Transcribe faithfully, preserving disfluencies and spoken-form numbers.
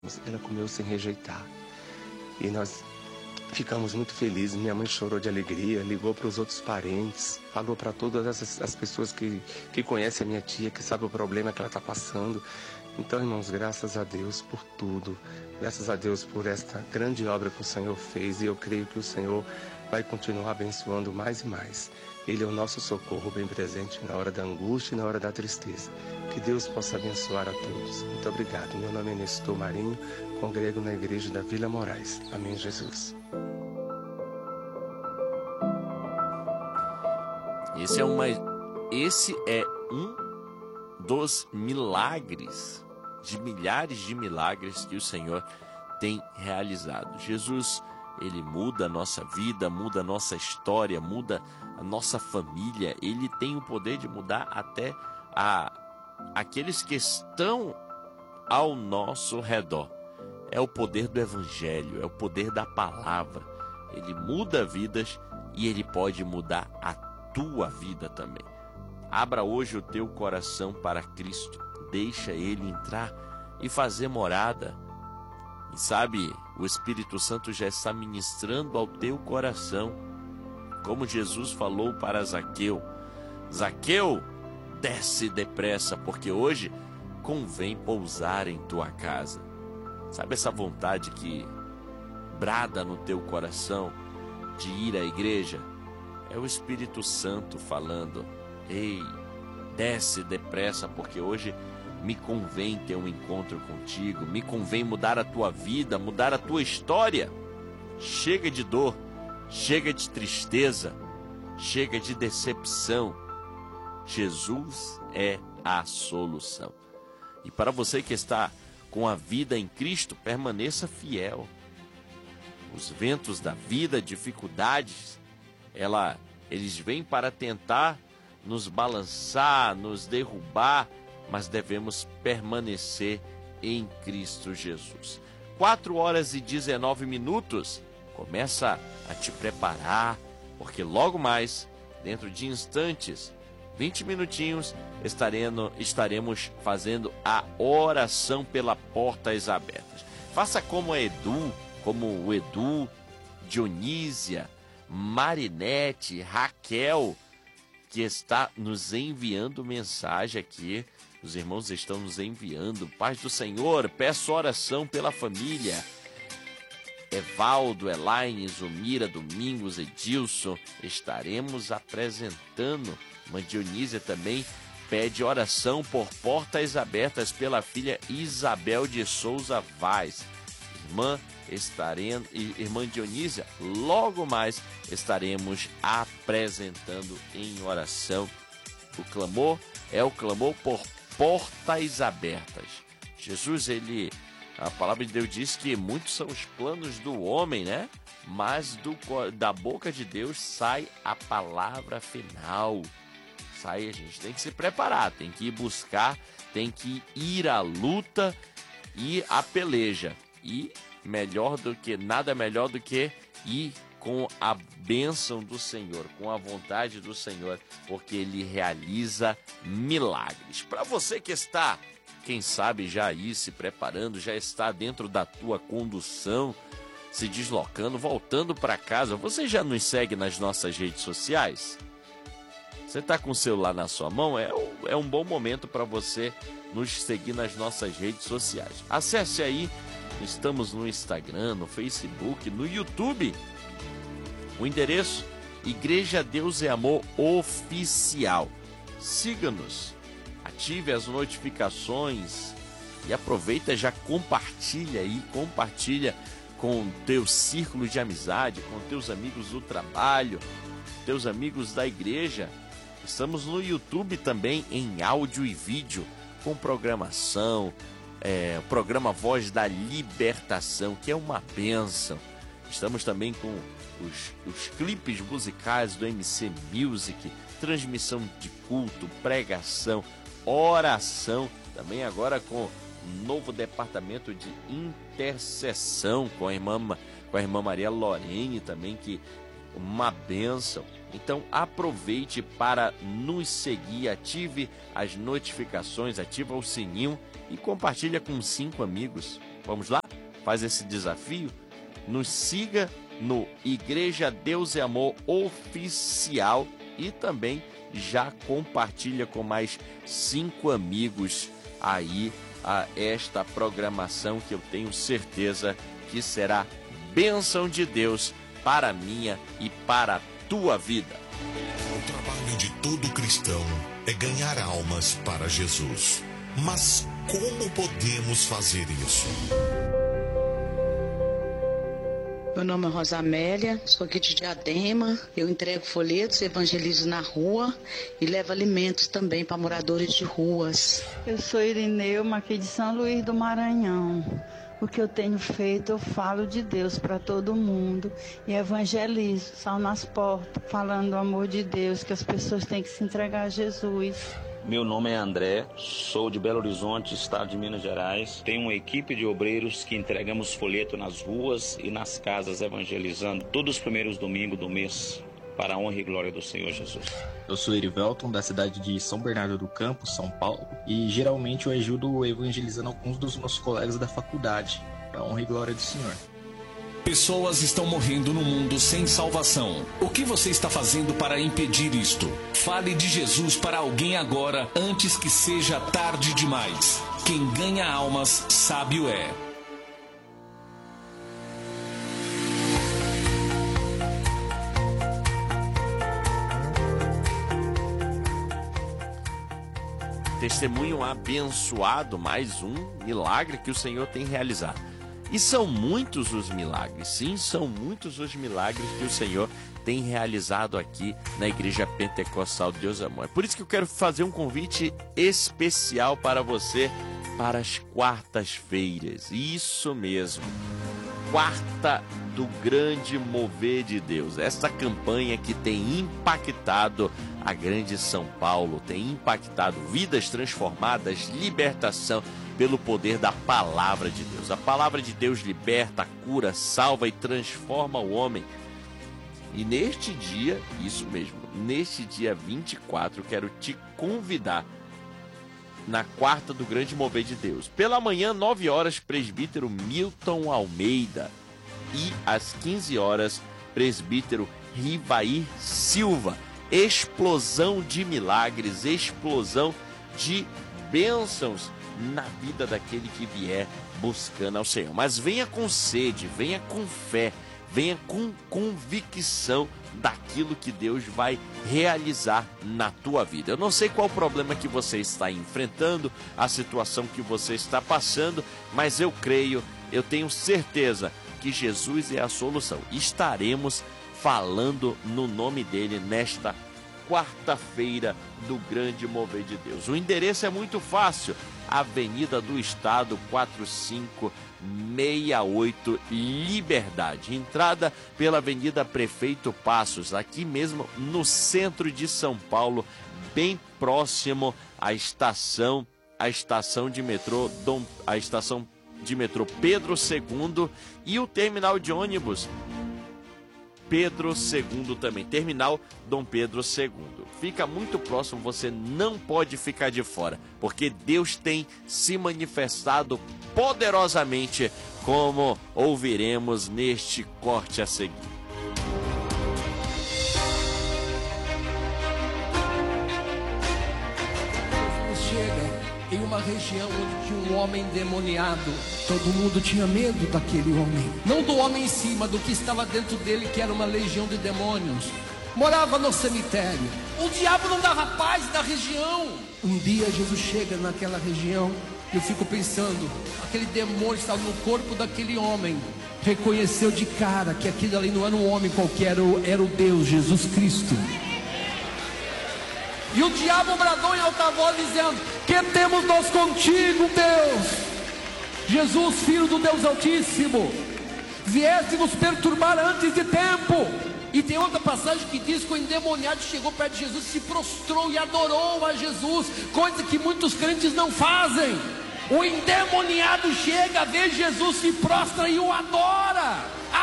ela comeu sem rejeitar. E nós ficamos muito felizes. Minha mãe chorou de alegria, ligou para os outros parentes, falou para todas as, as pessoas que, que conhecem a minha tia, que sabem o problema que ela está passando. Então, irmãos, graças a Deus por tudo. Graças a Deus por esta grande obra que o Senhor fez. E eu creio que o Senhor vai continuar abençoando mais e mais. Ele é o nosso socorro bem presente na hora da angústia e na hora da tristeza. Que Deus possa abençoar a todos. Muito obrigado. Meu nome é Nestor Marinho, congrego na igreja da Vila Moraes. Amém, Jesus. Esse é, uma, esse é um dos milagres, de milhares de milagres que o Senhor tem realizado. Jesus, ele muda a nossa vida, muda a nossa história, muda a nossa família. Ele tem o poder de mudar até a, aqueles que estão ao nosso redor. É o poder do Evangelho, é o poder da palavra. Ele muda vidas e ele pode mudar a tua vida também. Abra hoje o teu coração para Cristo. Deixa Ele entrar e fazer morada. E sabe, o Espírito Santo já está ministrando ao teu coração. Como Jesus falou para Zaqueu: Zaqueu, desce depressa, porque hoje convém pousar em tua casa. Sabe essa vontade que brada no teu coração de ir à igreja? É o Espírito Santo falando: ei, desce depressa, porque hoje me convém ter um encontro contigo, me convém mudar a tua vida, mudar a tua história. Chega de dor, chega de tristeza, chega de decepção. Jesus é a solução. E para você que está com a vida em Cristo, permaneça fiel. Os ventos da vida, dificuldades, ela, eles vêm para tentar nos balançar, nos derrubar, mas devemos permanecer em Cristo Jesus. quatro horas e dezenove minutos, começa a te preparar, porque logo mais, dentro de instantes, vinte minutinhos, estaremos, estaremos fazendo a oração pela Portas Abertas. Faça como a Edu, como o Edu, Dionísia, Marinete, Raquel, que está nos enviando mensagem aqui. Os irmãos estão nos enviando. Paz do Senhor, peço oração pela família. Evaldo, Elaine, Zumira, Domingos, Edilson, estaremos apresentando. Mãe Dionísia também pede oração por Portas Abertas pela filha Isabel de Souza Vaz. Irmã, estaremos, irmã Dionísia, logo mais estaremos apresentando em oração. O clamor é o clamor por portas abertas. Jesus, ele, a palavra de Deus diz que muitos são os planos do homem, né? Mas do, da boca de Deus sai a palavra final. Sai, a gente tem que se preparar, tem que ir buscar, tem que ir à luta e à peleja. E melhor do que, nada melhor do que ir com a bênção do Senhor, com a vontade do Senhor, porque Ele realiza milagres. Para você que está, quem sabe, já aí se preparando, já está dentro da tua condução, se deslocando, voltando para casa, você já nos segue nas nossas redes sociais? Você está com o celular na sua mão? É, é um bom momento para você nos seguir nas nossas redes sociais. Acesse aí, estamos no Instagram, no Facebook, no YouTube. O endereço: Igreja Deus é Amor Oficial. Siga-nos, ative as notificações e aproveita, já compartilha aí, compartilha com o teu círculo de amizade, com teus amigos do trabalho, teus amigos da igreja. Estamos no YouTube também em áudio e vídeo, com programação, é, o programa Voz da Libertação, que é uma bênção. Estamos também com os, os clipes musicais do M C Music, transmissão de culto, pregação, oração, também agora com um novo departamento de intercessão com a irmã, com a irmã Maria Lorene também, que uma bênção. Então aproveite para nos seguir, ative as notificações, ativa o sininho e compartilha com cinco amigos. Vamos lá? Faz esse desafio. Nos siga no Igreja Deus e Amor Oficial e também já compartilha com mais cinco amigos aí a esta programação que eu tenho certeza que será bênção de Deus para a minha e para a tua vida. O trabalho de todo cristão é ganhar almas para Jesus. Mas como podemos fazer isso? Meu nome é Rosamélia, sou aqui de Diadema. Eu entrego folhetos, evangelizo na rua e levo alimentos também para moradores de ruas. Eu sou Irineuma, aqui de São Luís do Maranhão. O que eu tenho feito, eu falo de Deus para todo mundo e evangelizo, saio nas portas, falando do amor de Deus, que as pessoas têm que se entregar a Jesus. Meu nome é André, sou de Belo Horizonte, estado de Minas Gerais. Tenho uma equipe de obreiros que entregamos folheto nas ruas e nas casas, evangelizando todos os primeiros domingos do mês, para a honra e glória do Senhor Jesus. Eu sou Erivelton, da cidade de São Bernardo do Campo, São Paulo, e geralmente eu ajudo evangelizando alguns dos nossos colegas da faculdade, para a honra e glória do Senhor. Pessoas estão morrendo no mundo sem salvação. O que você está fazendo para impedir isto? Fale de Jesus para alguém agora, antes que seja tarde demais. Quem ganha almas, sábio é. Testemunho abençoado, mais um milagre que o Senhor tem realizado. E são muitos os milagres, sim, são muitos os milagres que o Senhor tem realizado aqui na Igreja Pentecostal de Deus Amor. É por isso que eu quero fazer um convite especial para você para as quartas-feiras. Isso mesmo, quarta do grande mover de Deus. Essa campanha que tem impactado a grande São Paulo, tem impactado vidas transformadas, libertação pelo poder da palavra de Deus. A palavra de Deus liberta, cura, salva e transforma o homem. E neste dia, isso mesmo, neste dia vinte e quatro, quero te convidar na quarta do grande mover de Deus. Pela manhã, nove horas, presbítero Milton Almeida. E às quinze horas, presbítero Rivair Silva. Explosão de milagres, explosão de bênçãos na vida daquele que vier buscando ao Senhor. Mas venha com sede, venha com fé, venha com convicção daquilo que Deus vai realizar na tua vida. Eu não sei qual o problema que você está enfrentando, a situação que você está passando, mas eu creio, eu tenho certeza que Jesus é a solução. Estaremos falando no nome dele nesta quarta-feira do grande mover de Deus. O endereço é muito fácil, Avenida do Estado quatro cinco seis oito, Liberdade. Entrada pela Avenida Prefeito Passos, aqui mesmo no centro de São Paulo, bem próximo à estação, à estação de metrô, Dom, a estação de metrô Pedro segundo e o terminal de ônibus Pedro segundo também, terminal Dom Pedro segundo. Fica muito próximo, você não pode ficar de fora, porque Deus tem se manifestado poderosamente, como ouviremos neste corte a seguir. Jesus chega em uma região onde tinha um homem endemoniado. Todo mundo tinha medo daquele homem, não do homem em cima, do que estava dentro dele, que era uma legião de demônios. Morava no cemitério. O diabo não dava paz na região. Um dia Jesus chega naquela região, e eu fico pensando, aquele demônio estava no corpo daquele homem. Reconheceu de cara que aquilo ali não era um homem qualquer, era o Deus, Jesus Cristo. E o diabo bradou em alta voz dizendo: que temos nós contigo, Deus? Jesus, Filho do Deus Altíssimo, vieste nos perturbar antes de tempo. E tem outra passagem que diz que o endemoniado chegou perto de Jesus, se prostrou e adorou a Jesus, coisa que muitos crentes não fazem. O endemoniado chega, vê Jesus, se prostra e o adora.